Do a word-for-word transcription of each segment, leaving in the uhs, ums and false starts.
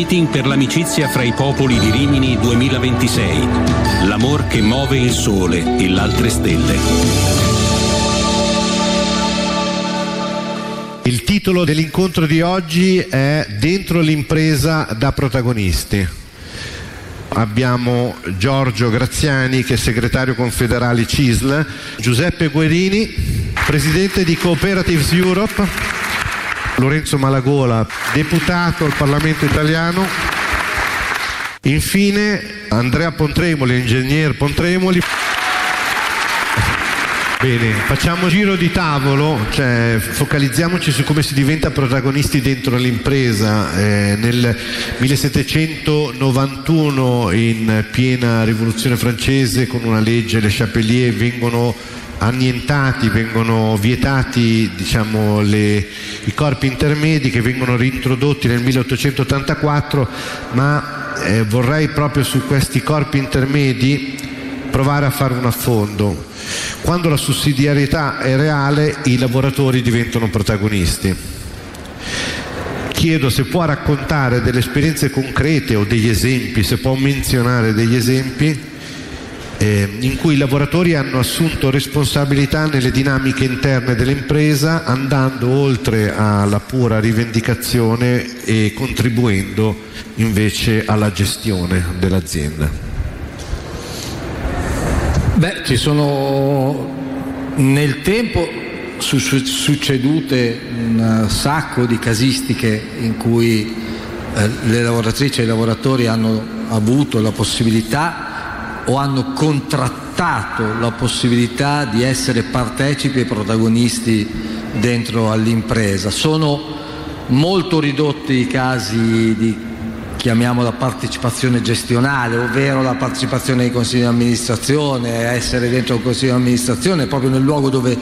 Meeting per l'amicizia fra i popoli di Rimini duemilaventisei. L'amor che muove il sole e l'altre stelle. Il titolo dell'incontro di oggi è Dentro l'impresa da protagonisti. Abbiamo Giorgio Graziani, che è segretario confederale C I S L, Giuseppe Guerini, presidente di Cooperatives Europe, Lorenzo Malagola, deputato al Parlamento italiano, infine Andrea Pontremoli, ingegner Pontremoli. Bene, facciamo giro di tavolo, cioè focalizziamoci su come si diventa protagonisti dentro l'impresa. Eh, nel millesettecentonovantuno, in piena rivoluzione francese, con una legge, le Chapelier, vengono annientati, vengono vietati, diciamo, le, i corpi intermedi, che vengono reintrodotti nel milleottocentottantaquattro, ma eh, vorrei proprio su questi corpi intermedi provare a fare un affondo. Quando la sussidiarietà è reale, i lavoratori diventano protagonisti. Chiedo se può raccontare delle esperienze concrete o degli esempi, se può menzionare degli esempi eh, in cui i lavoratori hanno assunto responsabilità nelle dinamiche interne dell'impresa, andando oltre alla pura rivendicazione e contribuendo invece alla gestione dell'azienda. Beh, ci sono nel tempo su- su- succedute un sacco di casistiche in cui eh, le lavoratrici e i lavoratori hanno avuto la possibilità o hanno contrattato la possibilità di essere partecipi e protagonisti dentro all'impresa. Sono molto ridotti i casi di, chiamiamola, partecipazione gestionale, ovvero la partecipazione ai consigli di amministrazione, essere dentro il consiglio di amministrazione proprio nel luogo dove,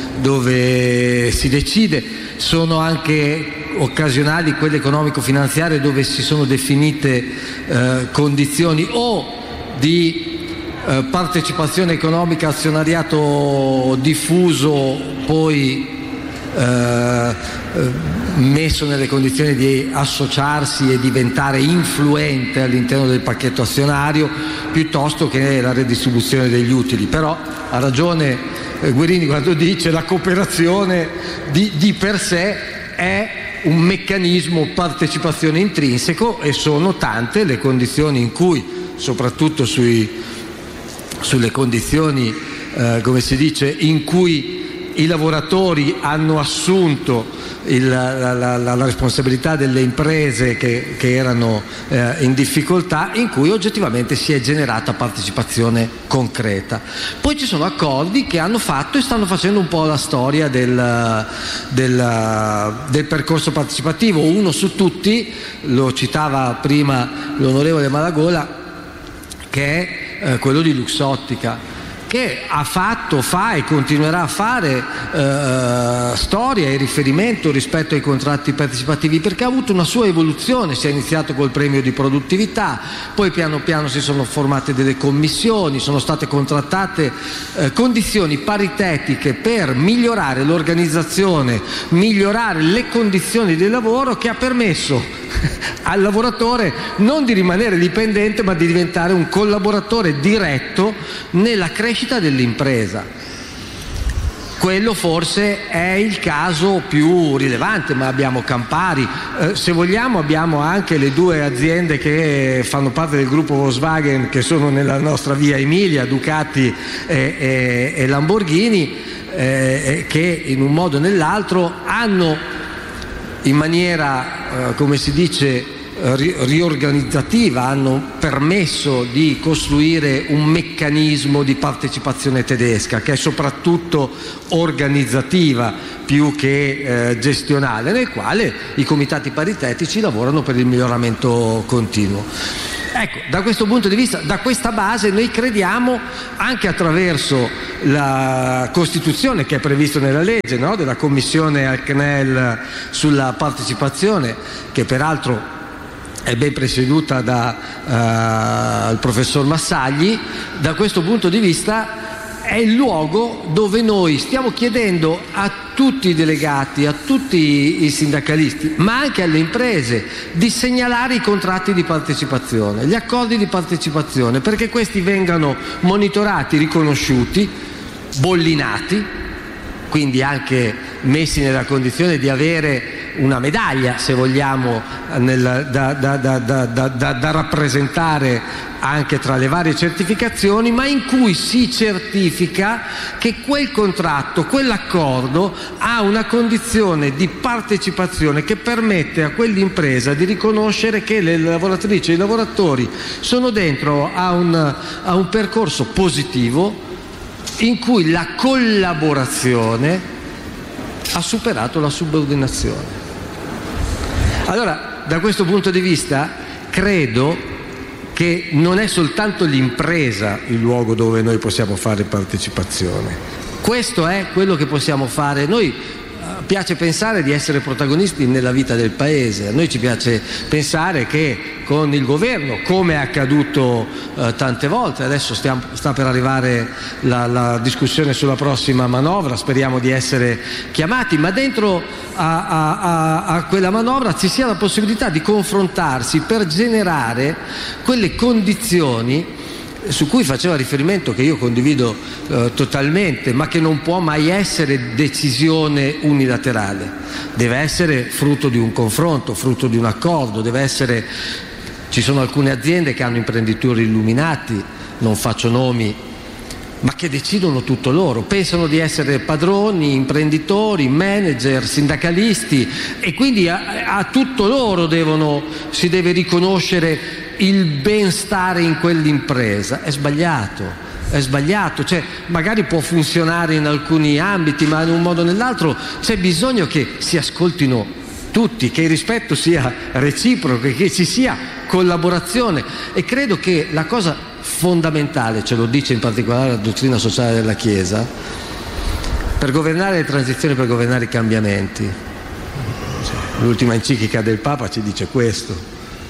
dove si decide. Sono anche occasionali quelle economico-finanziarie, dove si sono definite eh, condizioni o di eh, partecipazione economica, azionariato diffuso, poi eh, messo nelle condizioni di associarsi e diventare influente all'interno del pacchetto azionario, piuttosto che la redistribuzione degli utili. Però ha ragione eh, Guerini quando dice la cooperazione di, di per sé è un meccanismo partecipazione intrinseco, e sono tante le condizioni in cui, soprattutto sui, sulle condizioni eh, come si dice, in cui i lavoratori hanno assunto il, la, la, la responsabilità delle imprese che, che erano eh, in difficoltà, in cui oggettivamente si è generata partecipazione concreta. Poi ci sono accordi che hanno fatto e stanno facendo un po' la storia del, del, del percorso partecipativo. Uno su tutti, lo citava prima l'onorevole Malagola, che è eh, quello di Luxottica, che ha fatto, fa e continuerà a fare eh, storia e riferimento rispetto ai contratti partecipativi, perché ha avuto una sua evoluzione. Si è iniziato col premio di produttività, poi piano piano si sono formate delle commissioni, sono state contrattate eh, condizioni paritetiche per migliorare l'organizzazione, migliorare le condizioni del lavoro, che ha permesso al lavoratore non di rimanere dipendente, ma di diventare un collaboratore diretto nella crescita dell'impresa. Quello forse è il caso più rilevante, ma abbiamo Campari, eh, se vogliamo abbiamo anche le due aziende che fanno parte del gruppo Volkswagen, che sono nella nostra via Emilia, Ducati e, e, e Lamborghini, eh, che in un modo o nell'altro hanno in maniera, eh, come si dice, ri- riorganizzativa, hanno permesso di costruire un meccanismo di partecipazione tedesca che è soprattutto organizzativa più che eh, gestionale, nel quale i comitati paritetici lavorano per il miglioramento continuo. Ecco, da questo punto di vista, da questa base, noi crediamo, anche attraverso la Costituzione che è previsto nella legge, no? della Commissione al C N E L sulla partecipazione, che peraltro è ben presieduta dal uh, professor Massagli. Da questo punto di vista è il luogo dove noi stiamo chiedendo a tutti i delegati, a tutti i sindacalisti, ma anche alle imprese, di segnalare i contratti di partecipazione, gli accordi di partecipazione, perché questi vengano monitorati, riconosciuti, bollinati, quindi anche messi nella condizione di avere una medaglia, se vogliamo, nel, da, da, da, da, da, da rappresentare anche tra le varie certificazioni, ma in cui si certifica che quel contratto, quell'accordo ha una condizione di partecipazione che permette a quell'impresa di riconoscere che le lavoratrici e i lavoratori sono dentro a un, a un percorso positivo in cui la collaborazione ha superato la subordinazione. Allora, da questo punto di vista, credo che non è soltanto l'impresa il luogo dove noi possiamo fare partecipazione. Questo è quello che possiamo fare. Noi eh, piace pensare di essere protagonisti nella vita del Paese. A noi ci piace pensare che con il governo, come è accaduto eh, tante volte, adesso stiamo, sta per arrivare la, la discussione sulla prossima manovra, speriamo di essere chiamati, ma dentro a, a, a, a quella manovra ci sia la possibilità di confrontarsi per generare quelle condizioni su cui faceva riferimento, che io condivido eh, totalmente, ma che non può mai essere decisione unilaterale, deve essere frutto di un confronto, frutto di un accordo, deve essere... Ci sono alcune aziende che hanno imprenditori illuminati, non faccio nomi, ma che decidono tutto loro, pensano di essere padroni, imprenditori, manager, sindacalisti, e quindi a, a tutto loro devono, si deve riconoscere il benstare in quell'impresa. È sbagliato, è sbagliato, cioè magari può funzionare in alcuni ambiti, ma in un modo o nell'altro c'è bisogno che si ascoltino tutti, che il rispetto sia reciproco, che ci sia collaborazione, e credo che la cosa fondamentale, ce lo dice in particolare la dottrina sociale della Chiesa, per governare le transizioni, per governare i cambiamenti, l'ultima enciclica del Papa ci dice questo: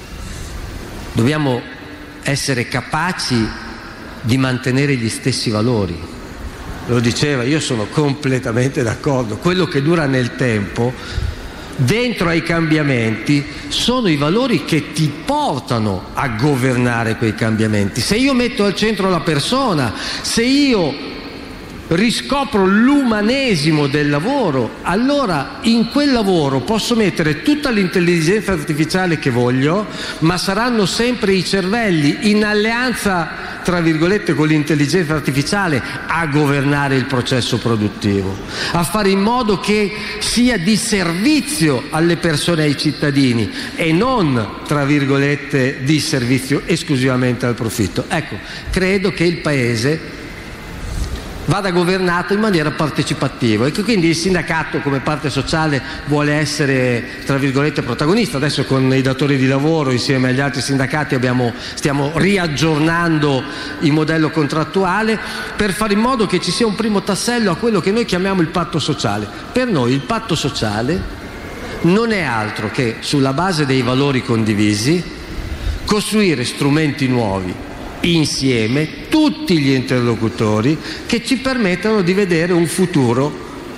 dobbiamo essere capaci di mantenere gli stessi valori. Lo diceva, io sono completamente d'accordo, quello che dura nel tempo dentro ai cambiamenti sono i valori che ti portano a governare quei cambiamenti. Se io metto al centro la persona, se io riscopro l'umanesimo del lavoro, allora in quel lavoro posso mettere tutta l'intelligenza artificiale che voglio, ma saranno sempre i cervelli in alleanza, tra virgolette, con l'intelligenza artificiale a governare il processo produttivo, a fare in modo che sia di servizio alle persone e ai cittadini e non, tra virgolette, di servizio esclusivamente al profitto. Ecco, credo che il Paese vada governato in maniera partecipativa e che quindi il sindacato come parte sociale vuole essere, tra virgolette, protagonista. Adesso con i datori di lavoro insieme agli altri sindacati abbiamo, stiamo riaggiornando il modello contrattuale per fare in modo che ci sia un primo tassello a quello che noi chiamiamo il patto sociale. Per noi il patto sociale non è altro che, sulla base dei valori condivisi, costruire strumenti nuovi insieme, tutti gli interlocutori, che ci permettano di vedere un futuro,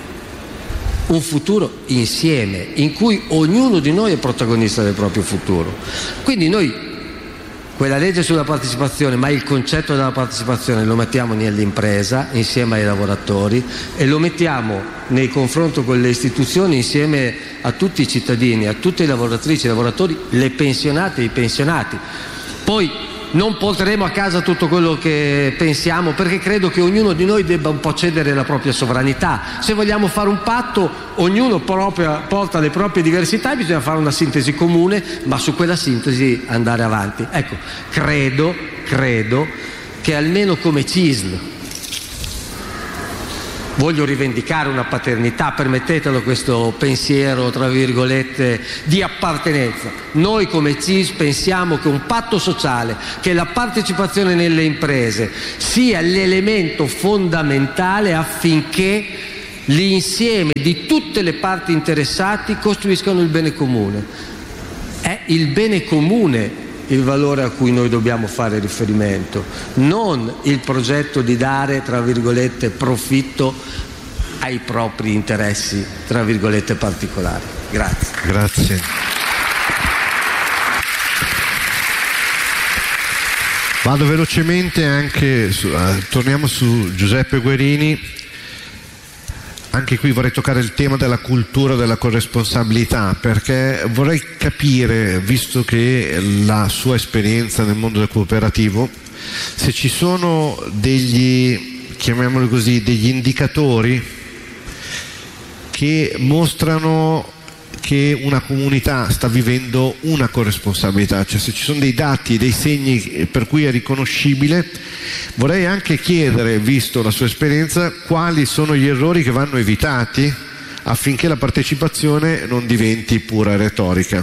un futuro insieme, in cui ognuno di noi è protagonista del proprio futuro. Quindi noi quella legge sulla partecipazione, ma il concetto della partecipazione lo mettiamo nell'impresa insieme ai lavoratori e lo mettiamo nel confronto con le istituzioni insieme a tutti i cittadini, a tutte le lavoratrici, i lavoratori, le pensionate e i pensionati. Poi non porteremo a casa tutto quello che pensiamo, perché credo che ognuno di noi debba un po' cedere la propria sovranità. Se vogliamo fare un patto, ognuno propria, porta le proprie diversità e bisogna fare una sintesi comune, ma su quella sintesi andare avanti. Ecco, credo, credo che almeno come C I S L, voglio rivendicare una paternità, permettetelo questo pensiero, tra virgolette, di appartenenza. Noi come C I S pensiamo che un patto sociale, che la partecipazione nelle imprese sia l'elemento fondamentale affinché l'insieme di tutte le parti interessate costruiscano il bene comune. È il bene comune il valore a cui noi dobbiamo fare riferimento, non il progetto di dare, tra virgolette, profitto ai propri interessi, tra virgolette, particolari. Grazie. Grazie. Vado velocemente anche su, uh, torniamo su Giuseppe Guerini. Anche qui vorrei toccare il tema della cultura della corresponsabilità, perché vorrei capire, visto che la sua esperienza nel mondo del cooperativo, se ci sono degli, chiamiamoli così, degli indicatori che mostrano che una comunità sta vivendo una corresponsabilità, cioè se ci sono dei dati, dei segni per cui è riconoscibile. Vorrei anche chiedere, visto la sua esperienza, quali sono gli errori che vanno evitati affinché la partecipazione non diventi pura retorica.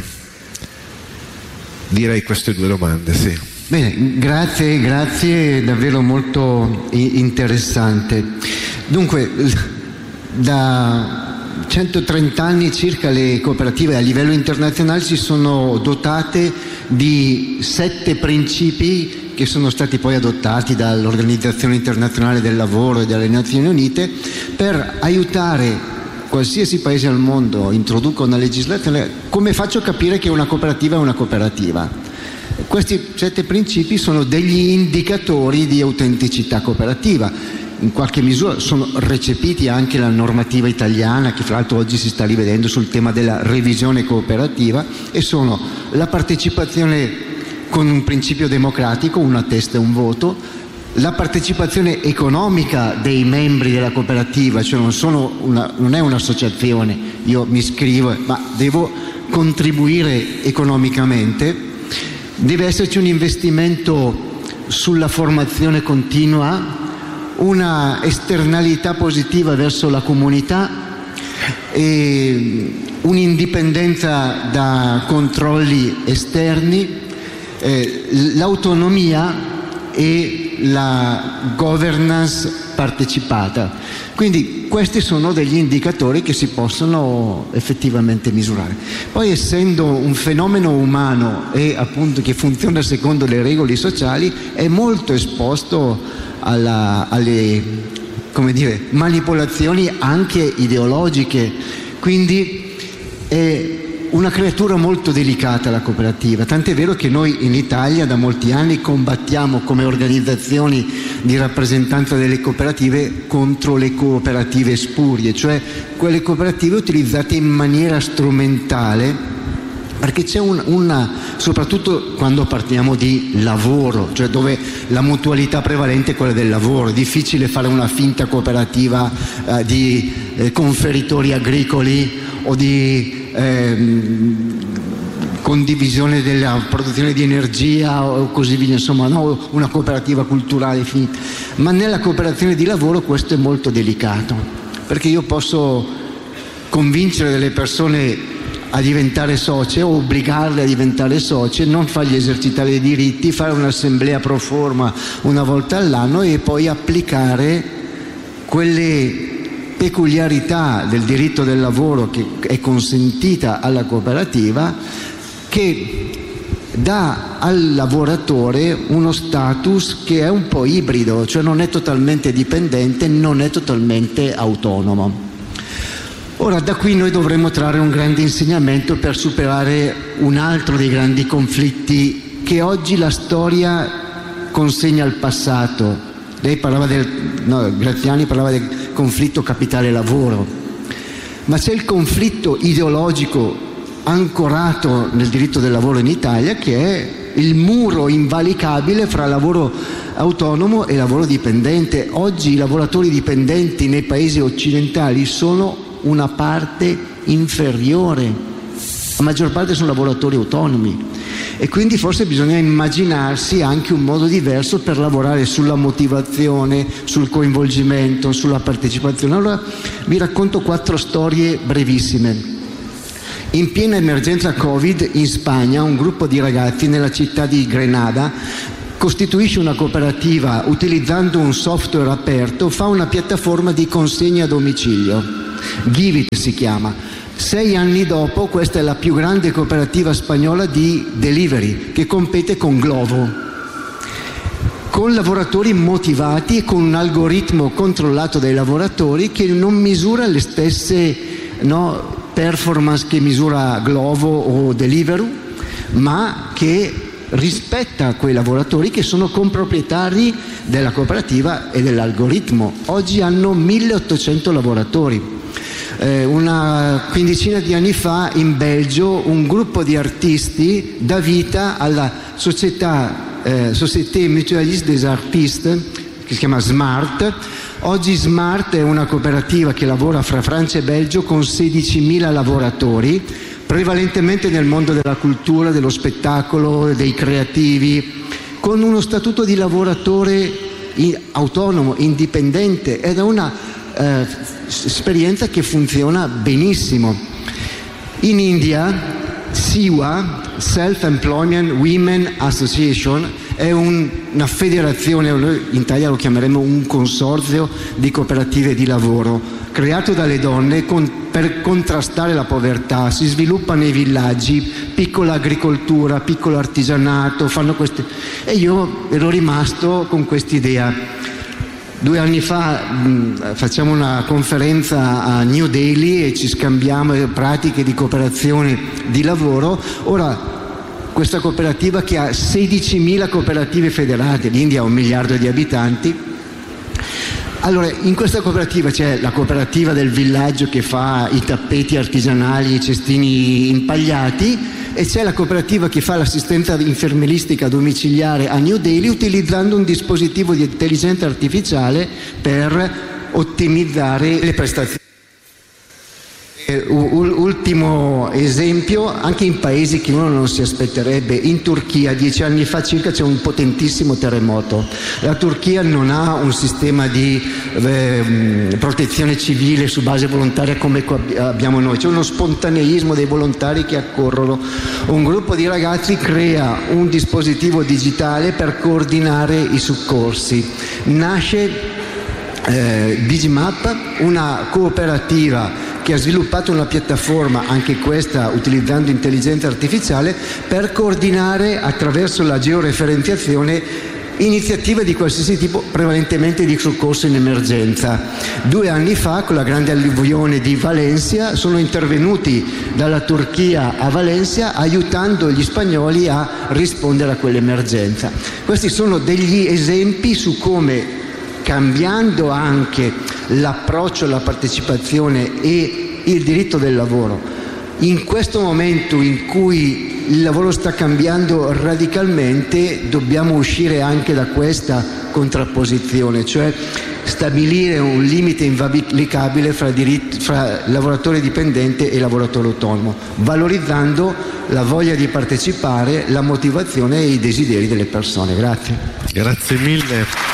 Direi queste due domande, sì. Bene, grazie, grazie, davvero molto interessante. Dunque, da centotrenta anni circa le cooperative a livello internazionale si sono dotate di sette principi che sono stati poi adottati dall'Organizzazione Internazionale del Lavoro e dalle Nazioni Unite per aiutare qualsiasi paese al mondo introduca una legislazione. Come faccio a capire che una cooperativa è una cooperativa? Questi sette principi sono degli indicatori di autenticità cooperativa. In qualche misura sono recepiti anche la normativa italiana, che fra l'altro oggi si sta rivedendo sul tema della revisione cooperativa, e sono la partecipazione con un principio democratico, una testa e un voto, la partecipazione economica dei membri della cooperativa, cioè non, sono una, non è un'associazione, io mi iscrivo, ma devo contribuire economicamente, deve esserci un investimento sulla formazione continua, una esternalità positiva verso la comunità e un'indipendenza da controlli esterni, eh, l'autonomia e la governance partecipata. Quindi questi sono degli indicatori che si possono effettivamente misurare. Poi, essendo un fenomeno umano e appunto che funziona secondo le regole sociali, è molto esposto Alla, alle, come dire, manipolazioni anche ideologiche, quindi è una creatura molto delicata la cooperativa, tant'è vero che noi in Italia da molti anni combattiamo come organizzazioni di rappresentanza delle cooperative contro le cooperative spurie, cioè quelle cooperative utilizzate in maniera strumentale, perché c'è un, una, soprattutto quando parliamo di lavoro, cioè dove la mutualità prevalente è quella del lavoro. È difficile fare una finta cooperativa eh, di eh, conferitori agricoli o di eh, condivisione della produzione di energia o così via, insomma, no, una cooperativa culturale finita. Ma nella cooperazione di lavoro questo è molto delicato, perché io posso convincere delle persone a diventare socie o obbligarle a diventare socie, non fargli esercitare i diritti, fare un'assemblea pro forma una volta all'anno e poi applicare quelle peculiarità del diritto del lavoro che è consentita alla cooperativa, che dà al lavoratore uno status che è un po' ibrido, cioè non è totalmente dipendente, non è totalmente autonomo. Ora, da qui noi dovremmo trarre un grande insegnamento per superare un altro dei grandi conflitti che oggi la storia consegna al passato. Lei parlava del, no, Graziani parlava del conflitto capitale-lavoro, ma c'è il conflitto ideologico ancorato nel diritto del lavoro in Italia, che è il muro invalicabile fra lavoro autonomo e lavoro dipendente. Oggi i lavoratori dipendenti nei paesi occidentali sono una parte inferiore, la maggior parte sono lavoratori autonomi, e quindi forse bisogna immaginarsi anche un modo diverso per lavorare sulla motivazione, sul coinvolgimento, sulla partecipazione. Allora vi racconto quattro storie brevissime. In piena emergenza Covid in Spagna, un gruppo di ragazzi nella città di Grenada costituisce una cooperativa utilizzando un software aperto, fa una piattaforma di consegna a domicilio, Givit si chiama, Sei anni dopo, questa è la più grande cooperativa spagnola di delivery, che compete con Glovo, con lavoratori motivati e con un algoritmo controllato dai lavoratori che non misura le stesse no, performance che misura Glovo o Deliveroo, ma che rispetta quei lavoratori che sono comproprietari della cooperativa e dell'algoritmo. Oggi hanno milleottocento lavoratori. Eh, una quindicina di anni fa in Belgio un gruppo di artisti dà vita alla società eh, Société Mutualiste des Artistes, che si chiama SMART. Oggi SMART è una cooperativa che lavora fra Francia e Belgio con sedicimila lavoratori, prevalentemente nel mondo della cultura, dello spettacolo, dei creativi, con uno statuto di lavoratore autonomo, indipendente, ed è una eh, esperienza che funziona benissimo. In India, SIWA, Self-Employment Women Association, è un, una federazione, noi in Italia lo chiameremo un consorzio di cooperative di lavoro, creato dalle donne con, per contrastare la povertà. Si sviluppa nei villaggi, piccola agricoltura, piccolo artigianato, fanno queste... E io ero rimasto con quest'idea. Due anni fa mh, facciamo una conferenza a New Delhi e ci scambiamo pratiche di cooperazione di lavoro. Ora, questa cooperativa, che ha sedicimila cooperative federate, l'India ha un miliardo di abitanti. Allora, in questa cooperativa c'è la cooperativa del villaggio che fa i tappeti artigianali, i cestini impagliati, e c'è la cooperativa che fa l'assistenza infermieristica domiciliare a New Delhi utilizzando un dispositivo di intelligenza artificiale per ottimizzare le prestazioni. Ultimo esempio, anche in paesi che uno non si aspetterebbe. In Turchia dieci anni fa circa c'è un potentissimo terremoto. La Turchia non ha un sistema di eh, protezione civile su base volontaria come abbiamo noi, c'è uno spontaneismo dei volontari che accorrono. Un gruppo di ragazzi crea un dispositivo digitale per coordinare i soccorsi. Nasce eh, Digimap, una cooperativa che ha sviluppato una piattaforma, anche questa utilizzando intelligenza artificiale, per coordinare attraverso la georeferenziazione iniziative di qualsiasi tipo, prevalentemente di soccorso in emergenza. Due anni fa, con la grande alluvione di Valencia, sono intervenuti dalla Turchia a Valencia aiutando gli spagnoli a rispondere a quell'emergenza. Questi sono degli esempi su come, cambiando anche l'approccio alla partecipazione e il diritto del lavoro, in questo momento in cui il lavoro sta cambiando radicalmente, dobbiamo uscire anche da questa contrapposizione, cioè stabilire un limite invalicabile fra, diritti, fra lavoratore dipendente e lavoratore autonomo, valorizzando la voglia di partecipare, la motivazione e i desideri delle persone. Grazie. Grazie mille.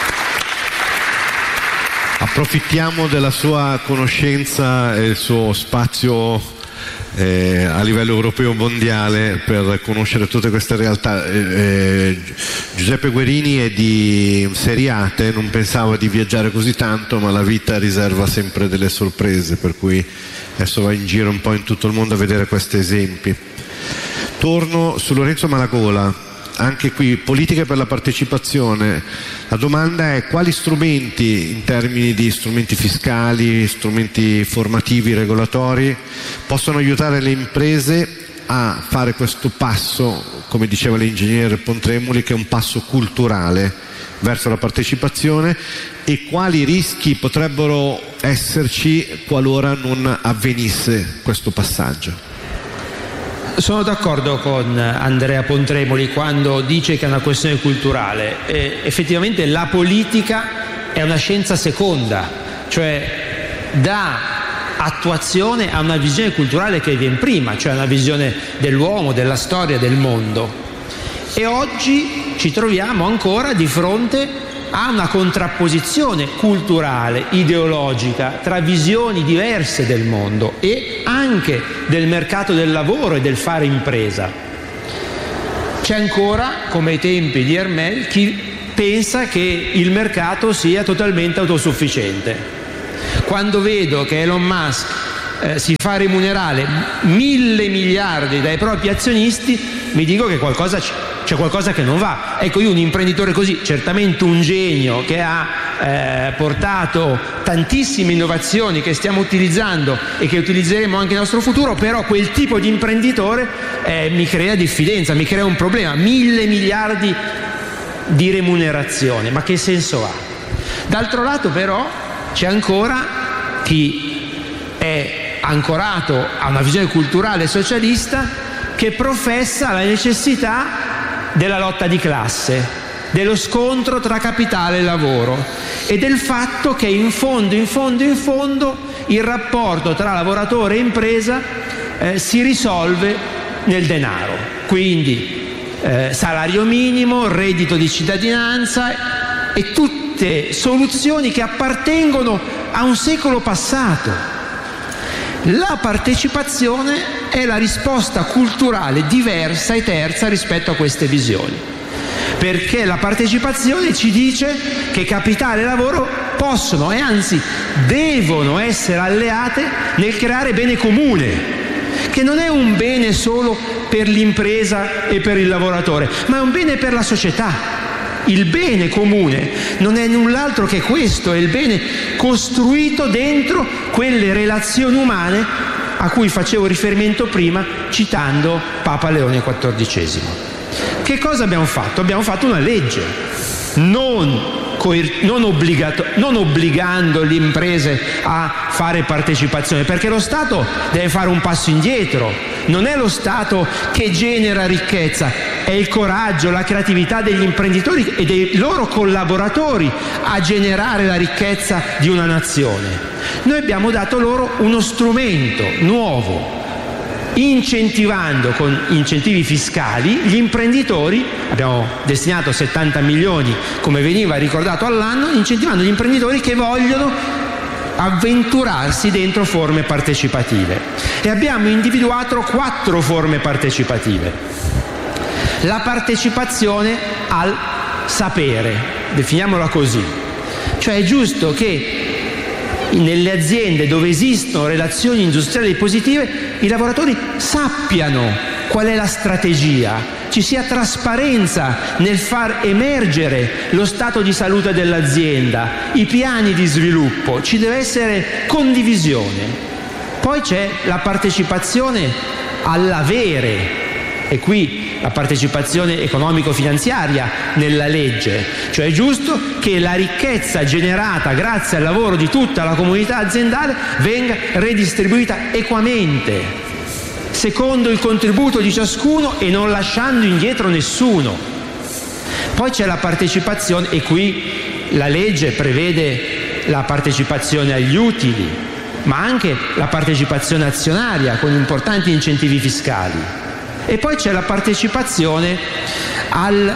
Approfittiamo della sua conoscenza e il suo spazio eh, a livello europeo e mondiale per conoscere tutte queste realtà. Eh, eh, Giuseppe Guerini è di Seriate, non pensava di viaggiare così tanto, ma la vita riserva sempre delle sorprese, per cui adesso va in giro un po' in tutto il mondo a vedere questi esempi. Torno su Lorenzo Malagola. Anche qui, politiche per la partecipazione. La domanda è: quali strumenti, in termini di strumenti fiscali, strumenti formativi, regolatori, possono aiutare le imprese a fare questo passo, come diceva l'ingegnere Pontremoli, che è un passo culturale verso la partecipazione, e quali rischi potrebbero esserci qualora non avvenisse questo passaggio? Sono d'accordo con Andrea Pontremoli quando dice che è una questione culturale. E effettivamente la politica è una scienza seconda, cioè dà attuazione a una visione culturale che viene prima, cioè una visione dell'uomo, della storia, del mondo. E oggi ci troviamo ancora di fronte a una contrapposizione culturale, ideologica, tra visioni diverse del mondo e anche del mercato del lavoro e del fare impresa. C'è ancora, come ai tempi di Hermel, chi pensa che il mercato sia totalmente autosufficiente. Quando vedo che Elon Musk eh, si fa remunerare mille miliardi dai propri azionisti, mi dico che qualcosa c- c'è qualcosa che non va. Ecco, io un imprenditore così, certamente un genio che ha eh, portato tantissime innovazioni che stiamo utilizzando e che utilizzeremo anche nel nostro futuro, però quel tipo di imprenditore eh, mi crea diffidenza, mi crea un problema. Mille miliardi di remunerazione, ma che senso ha? D'altro lato però c'è ancora chi è ancorato a una visione culturale socialista che professa la necessità della lotta di classe, dello scontro tra capitale e lavoro e del fatto che in fondo, in fondo, in fondo il rapporto tra lavoratore e impresa eh, si risolve nel denaro. Quindi eh, salario minimo, reddito di cittadinanza e tutte soluzioni che appartengono a un secolo passato. La partecipazione è la risposta culturale diversa e terza rispetto a queste visioni, perché la partecipazione ci dice che capitale e lavoro possono e anzi devono essere alleate nel creare bene comune, che non è un bene solo per l'impresa e per il lavoratore, ma è un bene per la società. Il bene comune non è null'altro che questo, è il bene costruito dentro quelle relazioni umane a cui facevo riferimento prima citando Papa Leone quattordicesimo. Che cosa abbiamo fatto? Abbiamo fatto una legge, non, coer- non, obbligato- non obbligando le imprese a fare partecipazione, perché lo Stato deve fare un passo indietro, non è lo Stato che genera ricchezza, è il coraggio, la creatività degli imprenditori e dei loro collaboratori a generare la ricchezza di una nazione. Noi abbiamo dato loro uno strumento nuovo, incentivando con incentivi fiscali gli imprenditori, abbiamo destinato settanta milioni come veniva ricordato all'anno, incentivando gli imprenditori che vogliono avventurarsi dentro forme partecipative, e abbiamo individuato quattro forme partecipative. La partecipazione al sapere, definiamola così, cioè è giusto che nelle aziende dove esistono relazioni industriali positive i lavoratori sappiano qual è la strategia, ci sia trasparenza nel far emergere lo stato di salute dell'azienda, i piani di sviluppo, ci deve essere condivisione. Poi c'è la partecipazione all'avere, e qui la partecipazione economico-finanziaria nella legge, cioè è giusto che la ricchezza generata grazie al lavoro di tutta la comunità aziendale venga redistribuita equamente, secondo il contributo di ciascuno e non lasciando indietro nessuno. Poi c'è la partecipazione, e qui la legge prevede la partecipazione agli utili, ma anche la partecipazione azionaria con importanti incentivi fiscali. E poi c'è la partecipazione al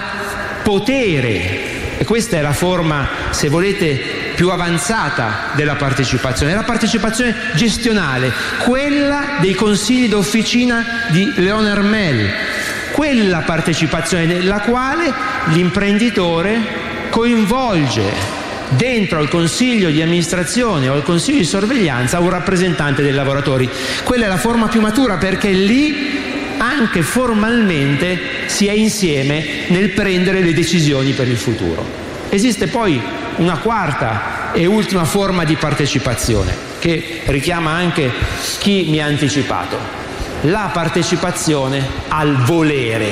potere, e questa è la forma, se volete, più avanzata della partecipazione, è la partecipazione gestionale, quella dei consigli d'officina di Leon Hermel, quella partecipazione nella quale l'imprenditore coinvolge dentro al consiglio di amministrazione o al consiglio di sorveglianza un rappresentante dei lavoratori. Quella è la forma più matura, perché lì anche formalmente si è insieme nel prendere le decisioni per il futuro. Esiste poi una quarta e ultima forma di partecipazione che richiama anche chi mi ha anticipato, la partecipazione al volere,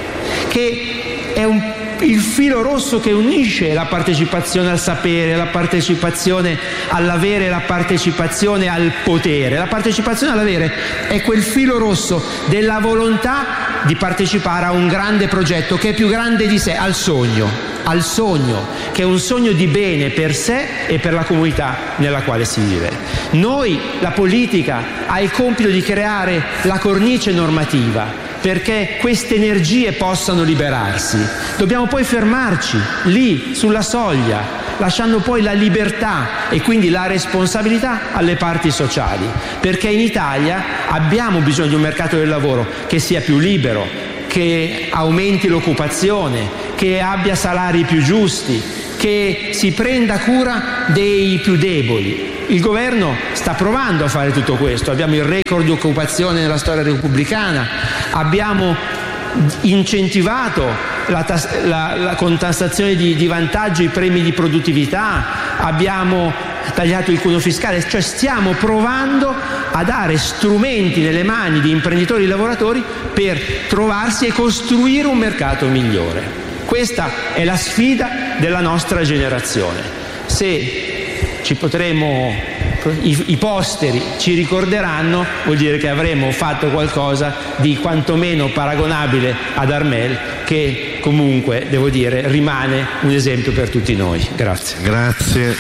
che è un il filo rosso che unisce la partecipazione al sapere, la partecipazione all'avere, la partecipazione al potere. La partecipazione all'avere è quel filo rosso della volontà di partecipare a un grande progetto che è più grande di sé, al sogno, al sogno, che è un sogno di bene per sé e per la comunità nella quale si vive. Noi, la politica, ha il compito di creare la cornice normativa perché queste energie possano liberarsi. Dobbiamo poi fermarci lì, sulla soglia, lasciando poi la libertà e quindi la responsabilità alle parti sociali, perché in Italia abbiamo bisogno di un mercato del lavoro che sia più libero, che aumenti l'occupazione, che abbia salari più giusti, che si prenda cura dei più deboli. Il governo sta provando a fare tutto questo, abbiamo il record di occupazione nella storia repubblicana, abbiamo incentivato la, tas- la, la contassazione di, di vantaggio, i premi di produttività, abbiamo tagliato il cuneo fiscale, cioè stiamo provando a dare strumenti nelle mani di imprenditori e lavoratori per trovarsi e costruire un mercato migliore. Questa è la sfida della nostra generazione. Se ci potremo, i, i posteri ci ricorderanno, vuol dire che avremo fatto qualcosa di quantomeno paragonabile ad Armel, che comunque, devo dire, rimane un esempio per tutti noi. Grazie. Grazie.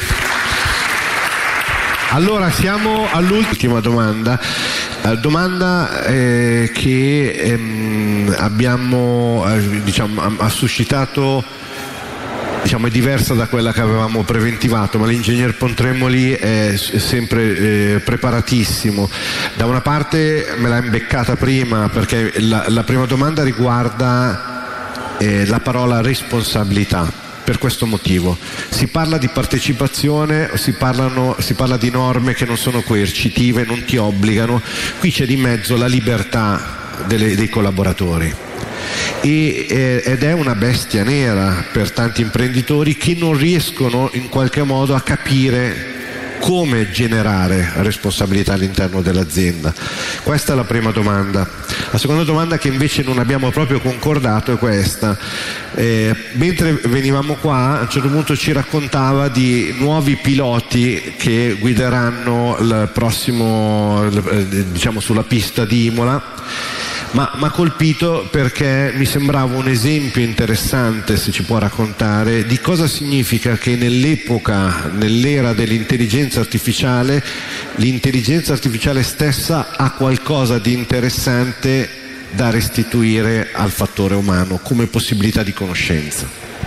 Allora siamo all'ultima domanda, domanda eh, che ehm, abbiamo eh, diciamo, ha, ha suscitato, diciamo, è diversa da quella che avevamo preventivato, ma l'ingegner Pontremoli è sempre eh, preparatissimo. Da una parte me l'ha imbeccata prima, perché la, la prima domanda riguarda eh, la parola responsabilità. Per questo motivo si parla di partecipazione, si, parlano, si parla di norme che non sono coercitive, non ti obbligano, qui c'è di mezzo la libertà delle, dei collaboratori e, eh, ed è una bestia nera per tanti imprenditori che non riescono in qualche modo a capire come generare responsabilità all'interno dell'azienda. Questa è la prima domanda. La seconda domanda, che invece non abbiamo proprio concordato, è questa. Eh, mentre venivamo qua, a un certo punto ci raccontava di nuovi piloti che guideranno il prossimo, diciamo, sulla pista di Imola. Ma mi ha colpito perché mi sembrava un esempio interessante, se ci può raccontare, di cosa significa che nell'epoca, nell'era dell'intelligenza artificiale, l'intelligenza artificiale stessa ha qualcosa di interessante da restituire al fattore umano come possibilità di conoscenza.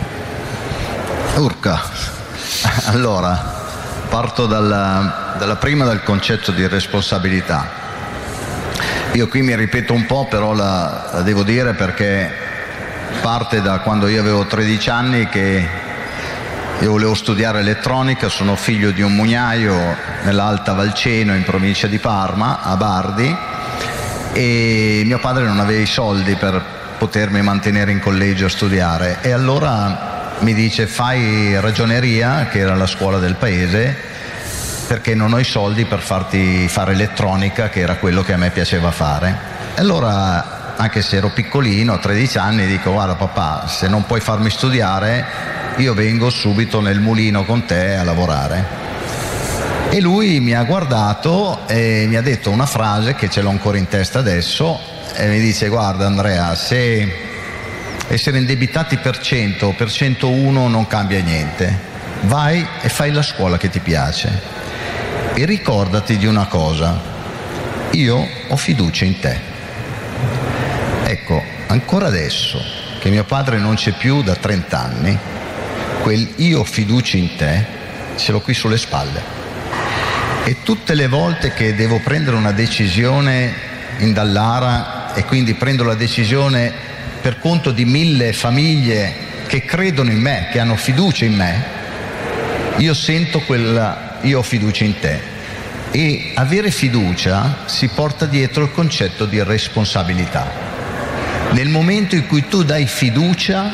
Urca, allora parto dalla, dalla prima, dal concetto di responsabilità. Io qui mi ripeto un po', però la, la devo dire perché parte da quando io avevo tredici anni che io volevo studiare elettronica. Sono figlio di un mugnaio nell'Alta Valceno in provincia di Parma, a Bardi, e mio padre non aveva i soldi per potermi mantenere in collegio a studiare, e allora mi dice: fai ragioneria, che era la scuola del paese, perché non ho i soldi per farti fare elettronica, che era quello che a me piaceva fare. E allora, anche se ero piccolino, a tredici anni, dico: guarda papà, se non puoi farmi studiare, io vengo subito nel mulino con te a lavorare. E lui mi ha guardato e mi ha detto una frase che ce l'ho ancora in testa adesso, e mi dice: guarda Andrea, se essere indebitati per cento o per centouno non cambia niente, vai e fai la scuola che ti piace. E ricordati di una cosa: io ho fiducia in te. Ecco, ancora adesso che mio padre non c'è più da trent'anni, quel io ho fiducia in te ce l'ho qui sulle spalle. E tutte le volte che devo prendere una decisione in Dallara, e quindi prendo la decisione per conto di mille famiglie che credono in me, che hanno fiducia in me, io sento quella io ho fiducia in te. E avere fiducia si porta dietro il concetto di responsabilità. Nel momento in cui tu dai fiducia,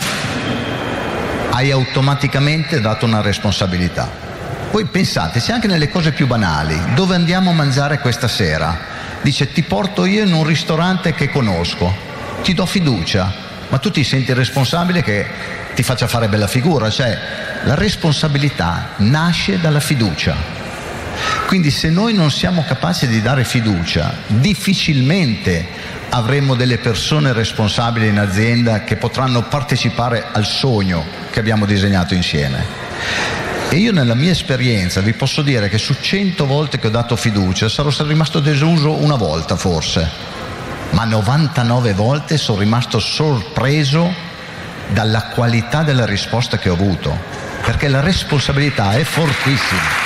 hai automaticamente dato una responsabilità. Poi pensateci anche nelle cose più banali: dove andiamo a mangiare questa sera? Dice: ti porto io in un ristorante che conosco, ti do fiducia, ma tu ti senti responsabile che ti faccia fare bella figura. Cioè, la responsabilità nasce dalla fiducia. Quindi se noi non siamo capaci di dare fiducia, difficilmente avremo delle persone responsabili in azienda che potranno partecipare al sogno che abbiamo disegnato insieme. E io, nella mia esperienza, vi posso dire che su cento volte che ho dato fiducia sarò rimasto deluso una volta forse, ma novantanove volte sono rimasto sorpreso dalla qualità della risposta che ho avuto, perché la responsabilità è fortissima.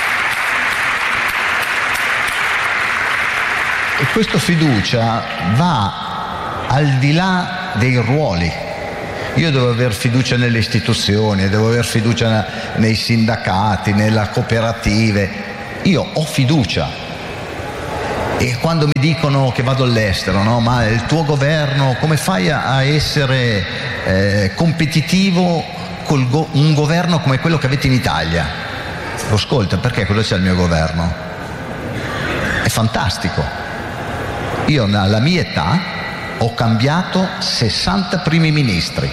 E questa fiducia va al di là dei ruoli. Io devo aver fiducia nelle istituzioni, devo aver fiducia nei sindacati, nelle cooperative. Io ho fiducia. E quando mi dicono che vado all'estero, no? Ma il tuo governo, come fai a, a essere eh, competitivo con go- un governo come quello che avete in Italia? Ascolta, perché cosa c'è il mio governo? È fantastico. Io alla mia età ho cambiato sessanta primi ministri,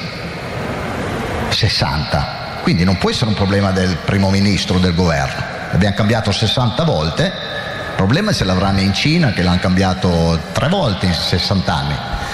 sessanta, quindi non può essere un problema del primo ministro del governo, abbiamo cambiato sessanta volte, il problema ce l'avranno in Cina che l'hanno cambiato tre volte in sessanta anni.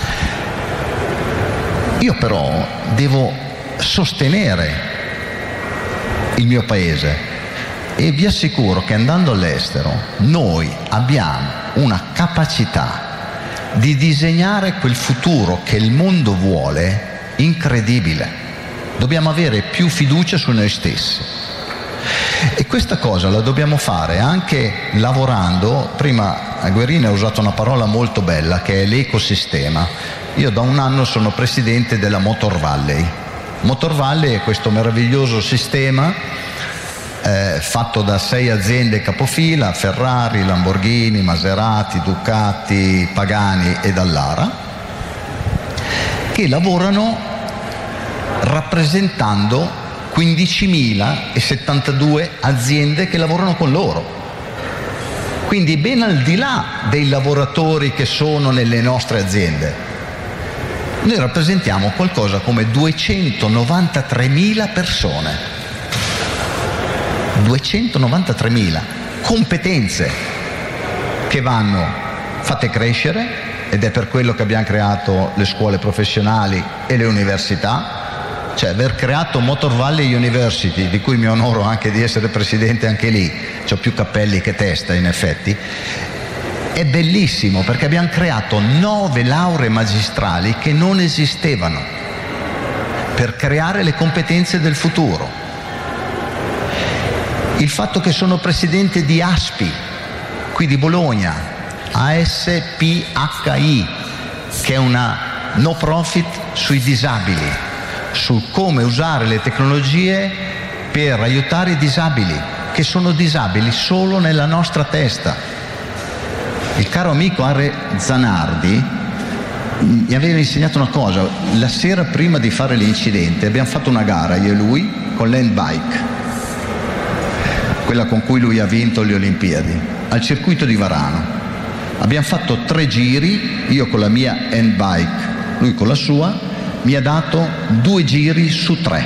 Io però devo sostenere il mio paese e vi assicuro che andando all'estero noi abbiamo una capacità di disegnare quel futuro che il mondo vuole incredibile. Dobbiamo avere più fiducia su noi stessi e questa cosa la dobbiamo fare anche lavorando. Prima Guerini ha usato una parola molto bella che è l'ecosistema. Io da un anno sono presidente della Motor Valley. Motor Valley è questo meraviglioso sistema Eh, fatto da sei aziende capofila, Ferrari, Lamborghini, Maserati, Ducati, Pagani e Dallara, che lavorano rappresentando quindicimilasettantadue aziende che lavorano con loro. Quindi ben al di là dei lavoratori che sono nelle nostre aziende, noi rappresentiamo qualcosa come duecentonovantatremila persone. duecentonovantatremila competenze che vanno fatte crescere, ed è per quello che abbiamo creato le scuole professionali e le università, cioè aver creato Motor Valley University, di cui mi onoro anche di essere presidente anche lì, c'ho più cappelli che testa in effetti, è bellissimo perché abbiamo creato nove lauree magistrali che non esistevano per creare le competenze del futuro. Il fatto che sono presidente di A S P I, qui di Bologna, A S P H I, che è una no profit sui disabili, su come usare le tecnologie per aiutare i disabili, che sono disabili solo nella nostra testa. Il caro amico Are Zanardi mi aveva insegnato una cosa: la sera prima di fare l'incidente abbiamo fatto una gara, io e lui, con l'handbike, quella con cui lui ha vinto le Olimpiadi, al circuito di Varano. Abbiamo fatto tre giri, io con la mia handbike, lui con la sua, mi ha dato due giri su tre.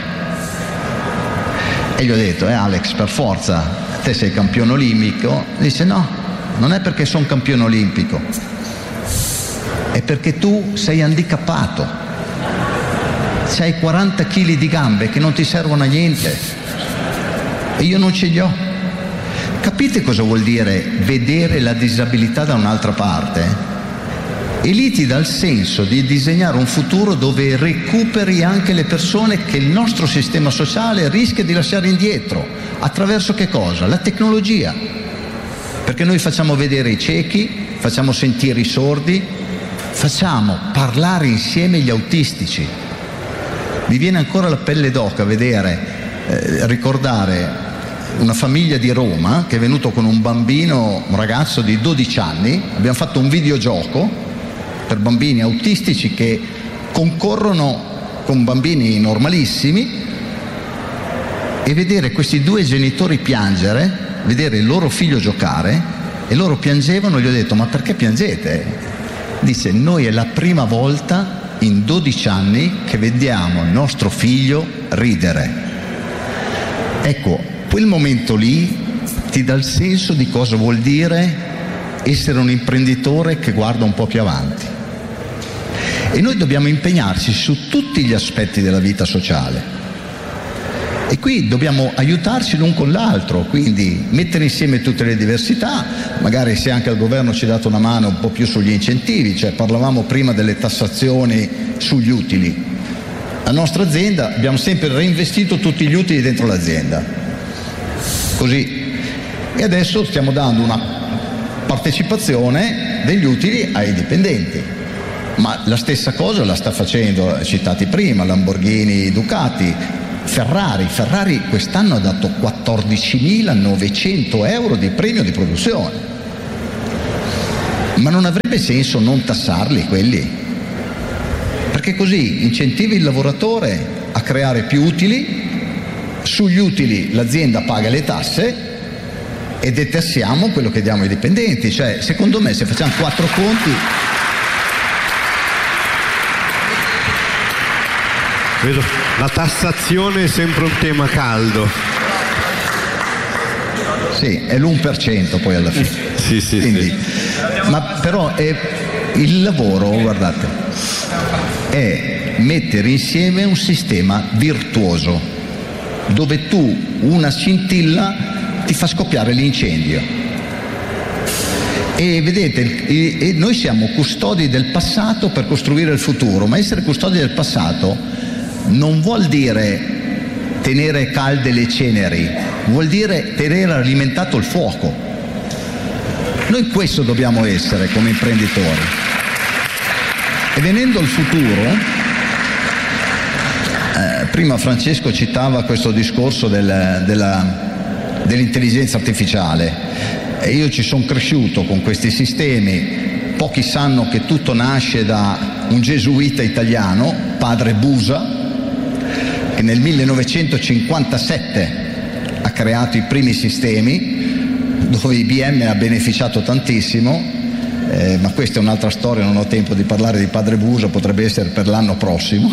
E gli ho detto, eh Alex, per forza, te sei campione olimpico? Dice, no, non è perché sono campione olimpico, è perché tu sei handicappato, c'hai quaranta chili di gambe che non ti servono a niente e io non ce li ho. Capite cosa vuol dire vedere la disabilità da un'altra parte? E lì ti dà il senso di disegnare un futuro dove recuperi anche le persone che il nostro sistema sociale rischia di lasciare indietro. Attraverso che cosa? La tecnologia. Perché noi facciamo vedere i ciechi, facciamo sentire i sordi, facciamo parlare insieme gli autistici. Mi viene ancora la pelle d'oca vedere, eh, ricordare una famiglia di Roma che è venuto con un bambino, un ragazzo di dodici anni, abbiamo fatto un videogioco per bambini autistici che concorrono con bambini normalissimi, e vedere questi due genitori piangere, vedere il loro figlio giocare, e loro piangevano. Gli ho detto, ma perché piangete? Dice, noi è la prima volta in dodici anni che vediamo il nostro figlio ridere. Ecco, quel momento lì ti dà il senso di cosa vuol dire essere un imprenditore che guarda un po' più avanti. E noi dobbiamo impegnarci su tutti gli aspetti della vita sociale. E qui dobbiamo aiutarci l'un con l'altro, quindi mettere insieme tutte le diversità, magari se anche il governo ci ha dato una mano un po' più sugli incentivi, cioè parlavamo prima delle tassazioni sugli utili. La nostra azienda, abbiamo sempre reinvestito tutti gli utili dentro l'azienda. Così, e adesso stiamo dando una partecipazione degli utili ai dipendenti. Ma la stessa cosa la sta facendo, citati prima, Lamborghini, Ducati, Ferrari. Ferrari quest'anno ha dato quattordicimilanovecento euro di premio di produzione. Ma non avrebbe senso non tassarli quelli? Perché così incentivi il lavoratore a creare più utili, sugli utili l'azienda paga le tasse e detassiamo quello che diamo ai dipendenti. Cioè, secondo me, se facciamo quattro conti... Vedo, la tassazione è sempre un tema caldo. Sì, è l'uno per cento poi alla fine. Sì, sì, Quindi, sì. Ma però è, il lavoro, guardate, è mettere insieme un sistema virtuoso, dove tu una scintilla ti fa scoppiare l'incendio. E vedete, e noi siamo custodi del passato per costruire il futuro, ma essere custodi del passato non vuol dire tenere calde le ceneri, vuol dire tenere alimentato il fuoco. Noi questo dobbiamo essere come imprenditori. E venendo al futuro, eh, prima Francesco citava questo discorso del, della, dell'intelligenza artificiale, e io ci sono cresciuto con questi sistemi. Pochi sanno che tutto nasce da un gesuita italiano, padre Busa, che nel millenovecentocinquantasette ha creato i primi sistemi, dove I B M ha beneficiato tantissimo, eh, ma questa è un'altra storia, non ho tempo di parlare di padre Busa, potrebbe essere per l'anno prossimo.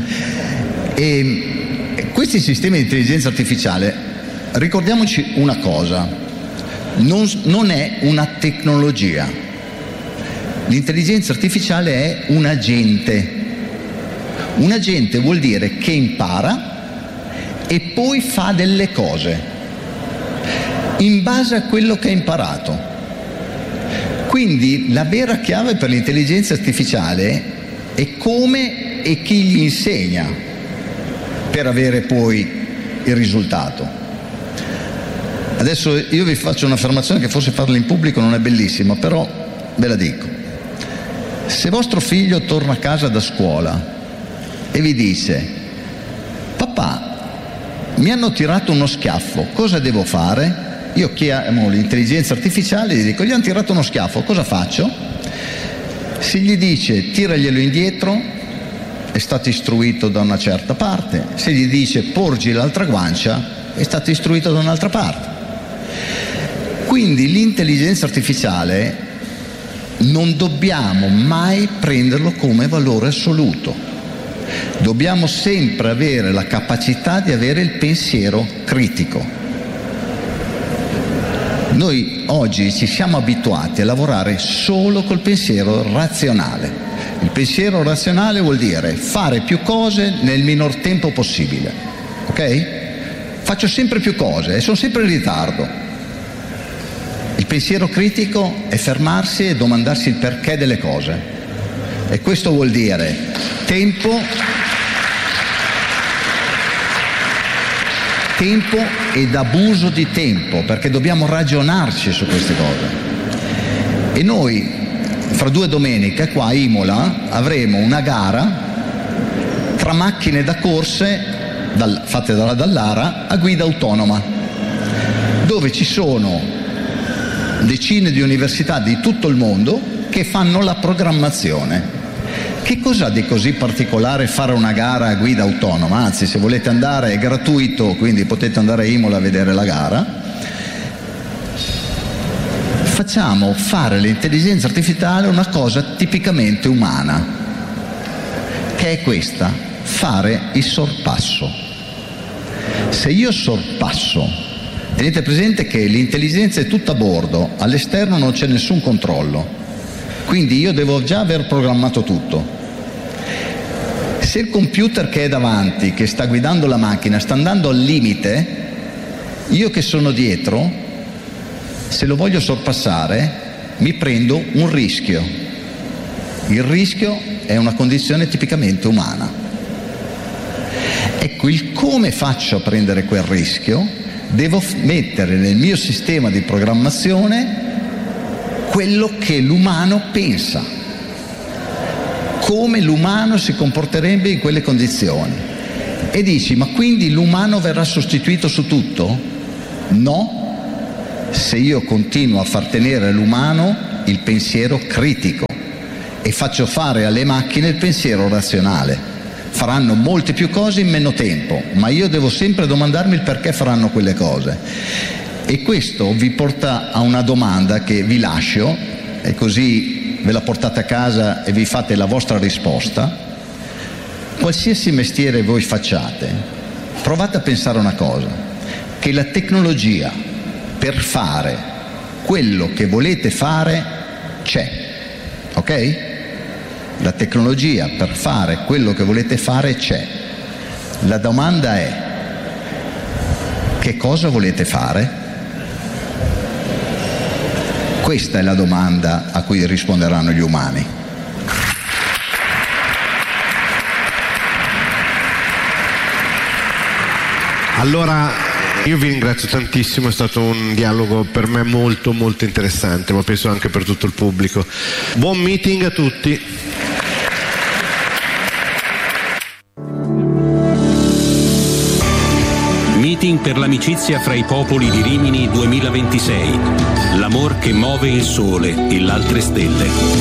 E questi sistemi di intelligenza artificiale, ricordiamoci una cosa, non, non è una tecnologia. L'intelligenza artificiale è un agente. Un agente vuol dire che impara e poi fa delle cose in base a quello che ha imparato. Quindi la vera chiave per l'intelligenza artificiale è come e chi gli insegna per avere poi il risultato. Adesso io vi faccio un'affermazione che forse farla in pubblico non è bellissima, però ve la dico. Se vostro figlio torna a casa da scuola e vi dice: papà, mi hanno tirato uno schiaffo, cosa devo fare? Io chiamo l'intelligenza artificiale e gli dico: gli hanno tirato uno schiaffo, cosa faccio? Se gli dice tiraglielo indietro, è stato istruito da una certa parte. Se gli dice porgi l'altra guancia, è stato istruito da un'altra parte. Quindi l'intelligenza artificiale non dobbiamo mai prenderlo come valore assoluto. Dobbiamo sempre avere la capacità di avere il pensiero critico. Noi oggi ci siamo abituati a lavorare solo col pensiero razionale. Il pensiero razionale vuol dire fare più cose nel minor tempo possibile, ok? Faccio sempre più cose e sono sempre in ritardo. Il pensiero critico è fermarsi e domandarsi il perché delle cose. E questo vuol dire tempo, tempo ed abuso di tempo, perché dobbiamo ragionarci su queste cose. E noi, fra due domeniche, qua a Imola, avremo una gara tra macchine da corse dal, fatte dalla Dallara a guida autonoma, dove ci sono decine di università di tutto il mondo che fanno la programmazione. Che cosa di così particolare fare una gara a guida autonoma? Anzi, se volete andare è gratuito, quindi potete andare a Imola a vedere la gara. Facciamo fare all'intelligenza artificiale una cosa tipicamente umana, che è questa: fare il sorpasso. Se io sorpasso, tenete presente che l'intelligenza è tutta a bordo, all'esterno non c'è nessun controllo. Quindi io devo già aver programmato tutto. Se il computer che è davanti, che sta guidando la macchina, sta andando al limite, io che sono dietro, se lo voglio sorpassare, mi prendo un rischio. Il rischio è una condizione tipicamente umana. Ecco, il come faccio a prendere quel rischio, devo mettere nel mio sistema di programmazione quello che l'umano pensa. come l'umano si comporterebbe in quelle condizioni. E dici, ma quindi l'umano verrà sostituito su tutto? No, se io continuo a far tenere all'umano il pensiero critico e faccio fare alle macchine il pensiero razionale. Faranno molte più cose in meno tempo, ma io devo sempre domandarmi il perché faranno quelle cose. E questo vi porta a una domanda che vi lascio, e così ve la portate a casa e vi fate la vostra risposta. Qualsiasi mestiere voi facciate, provate a pensare una cosa, che la tecnologia per fare quello che volete fare c'è, ok? La tecnologia per fare quello che volete fare c'è. La domanda è: che cosa volete fare? Questa è la domanda a cui risponderanno gli umani. Allora, io vi ringrazio tantissimo, è stato un dialogo per me molto molto interessante, ma penso anche per tutto il pubblico. Buon meeting a tutti. Meeting per l'amicizia fra i popoli di Rimini duemilaventisei. L'amor che muove il sole e l'altre stelle.